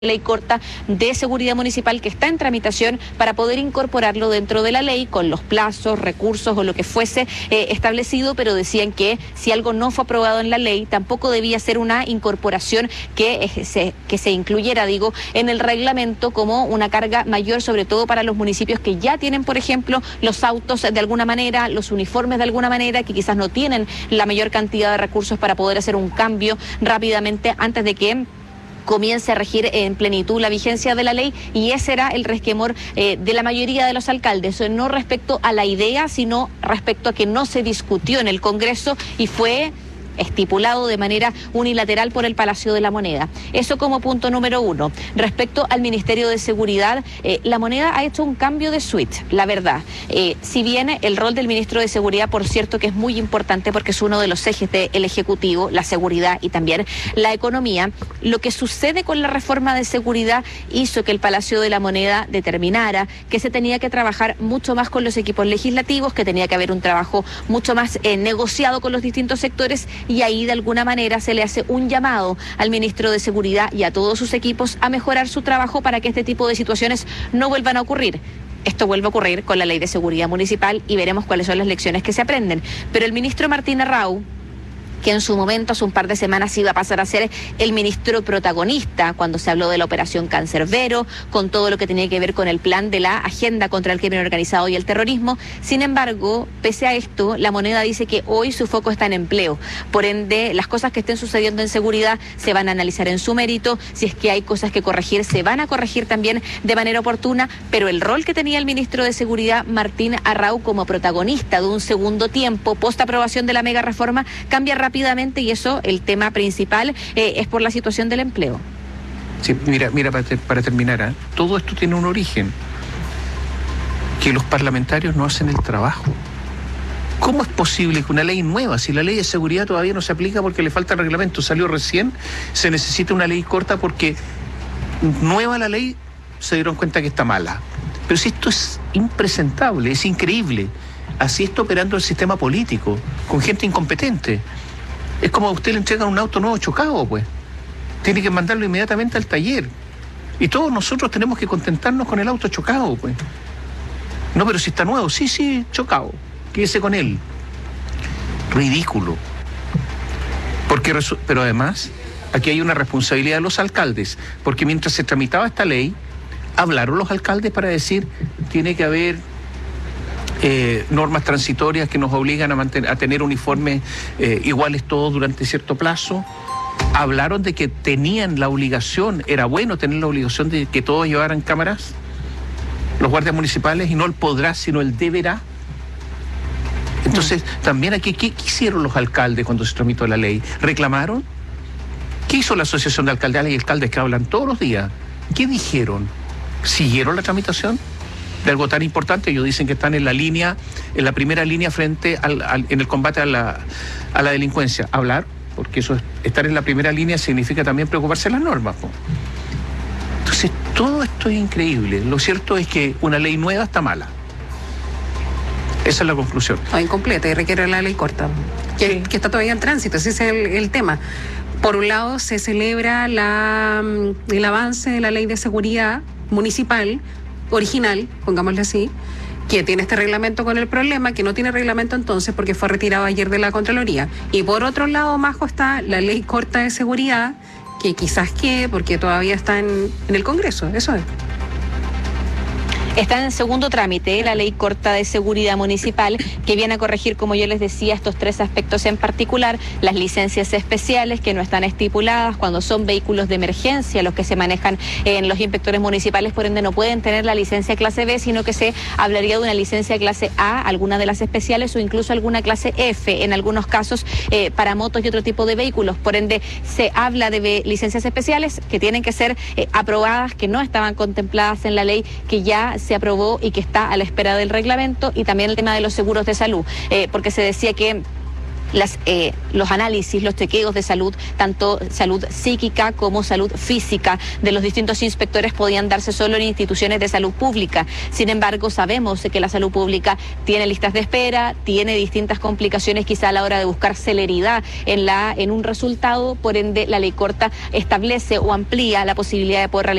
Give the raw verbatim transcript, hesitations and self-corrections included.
ley corta de seguridad municipal que está en tramitación para poder incorporarlo dentro de la ley con los plazos, recursos o lo que fuese eh, establecido, pero decían que si algo no fue aprobado en la ley, tampoco debía ser una incorporación que, eh, se, que se incluyera, digo, en el reglamento como una carga mayor, sobre todo para los municipios que ya tienen, por ejemplo, los autos de alguna manera, los uniformes de alguna manera, que quizás no tienen la mayor cantidad de recursos para poder hacer un cambio rápidamente antes de que comience a regir en plenitud la vigencia de la ley, y ese era el resquemor eh, de la mayoría de los alcaldes, no respecto a la idea, sino respecto a que no se discutió en el Congreso y fue estipulado de manera unilateral por el Palacio de la Moneda. Eso como punto número uno. Respecto al Ministerio de Seguridad, eh, la Moneda ha hecho un cambio de suite, la verdad. Eh, si bien el rol del Ministro de Seguridad, por cierto, que es muy importante porque es uno de los ejes del Ejecutivo, la seguridad y también la economía, lo que sucede con la reforma de seguridad hizo que el Palacio de la Moneda determinara que se tenía que trabajar mucho más con los equipos legislativos, que tenía que haber un trabajo mucho más eh, negociado con los distintos sectores, y ahí de alguna manera se le hace un llamado al Ministro de Seguridad y a todos sus equipos a mejorar su trabajo para que este tipo de situaciones no vuelvan a ocurrir. Esto vuelve a ocurrir con la Ley de Seguridad Municipal y veremos cuáles son las lecciones que se aprenden. Pero el ministro Martín Arrau, que en su momento, hace un par de semanas, iba a pasar a ser el ministro protagonista cuando se habló de la operación Cancerbero, con todo lo que tenía que ver con el plan de la agenda contra el crimen organizado y el terrorismo. Sin embargo, pese a esto, la Moneda dice que hoy su foco está en empleo. Por ende, las cosas que estén sucediendo en seguridad se van a analizar en su mérito. Si es que hay cosas que corregir, se van a corregir también de manera oportuna, pero el rol que tenía el ministro de Seguridad, Martín Arrau, como protagonista de un segundo tiempo, post aprobación de la mega reforma, cambia rápidamente. Rápidamente, y eso, el tema principal, eh, es por la situación del empleo. Sí, mira, mira para, ter, para terminar, ¿eh? Todo esto tiene un origen, que los parlamentarios no hacen el trabajo. ¿Cómo es posible que una ley nueva, si la ley de seguridad todavía no se aplica porque le falta el reglamento, salió recién, se necesita una ley corta porque nueva la ley, se dieron cuenta que está mala? Pero si esto es impresentable, es increíble. Así está operando el sistema político, con gente incompetente. Es como a usted le entregan un auto nuevo chocado, pues. Tiene que mandarlo inmediatamente al taller. Y todos nosotros tenemos que contentarnos con el auto chocado, pues. No, pero si está nuevo, sí, sí, chocado. Quédese con él. Ridículo. Porque resu- pero además, aquí hay una responsabilidad de los alcaldes, porque mientras se tramitaba esta ley, hablaron los alcaldes para decir, tiene que haber Eh, normas transitorias que nos obligan a, mantener, a tener uniformes eh, iguales todos durante cierto plazo. Hablaron de que tenían la obligación, era bueno tener la obligación de que todos llevaran cámaras, los guardias municipales, y no el podrá, sino el deberá. Entonces, también aquí, ¿qué, qué hicieron los alcaldes cuando se tramitó la ley? ¿Reclamaron? ¿Qué hizo la Asociación de Alcaldales y Alcaldes que hablan todos los días? ¿Qué dijeron? ¿Siguieron la tramitación de algo tan importante? Ellos dicen que están en la línea, en la primera línea frente al, al en el combate a la, a la delincuencia. Hablar, porque eso es, estar en la primera línea significa también preocuparse de las normas, ¿no? Entonces, todo esto es increíble. Lo cierto es que una ley nueva está mala. Esa es la conclusión. O incompleta y requiere la ley corta, que, sí. que está todavía en tránsito. Ese es el, el tema. Por un lado, se celebra la, el avance de la ley de seguridad municipal original, pongámosle así, que tiene este reglamento con el problema, que no tiene reglamento entonces porque fue retirado ayer de la Contraloría. Y por otro lado, Majo, está la ley corta de seguridad, que quizás que, porque todavía está en, en el Congreso, eso es. Está en segundo trámite la ley corta de seguridad municipal, que viene a corregir, como yo les decía, estos tres aspectos en particular: las licencias especiales que no están estipuladas cuando son vehículos de emergencia los que se manejan en los inspectores municipales, por ende no pueden tener la licencia clase B, sino que se hablaría de una licencia clase A, alguna de las especiales, o incluso alguna clase F en algunos casos eh, para motos y otro tipo de vehículos. Por ende se habla de licencias especiales que tienen que ser eh, aprobadas, que no estaban contempladas en la ley que ya se aprobó y que está a la espera del reglamento, y también el tema de los seguros de salud, eh, porque se decía que las, eh, los análisis, los chequeos de salud, tanto salud psíquica como salud física de los distintos inspectores podían darse solo en instituciones de salud pública. Sin embargo, sabemos que la salud pública tiene listas de espera, tiene distintas complicaciones quizá a la hora de buscar celeridad en, la, en un resultado, por ende la ley corta establece o amplía la posibilidad de poder realizar